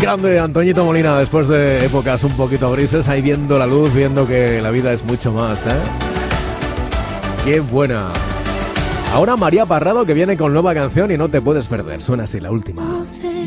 Grande Antoñito Molina, después de épocas un poquito grises, ahí viendo la luz, viendo que la vida es mucho más, ¿eh? ¡Qué buena! Ahora María Parrado, que viene con nueva canción y no te puedes perder. Suena así, La Última.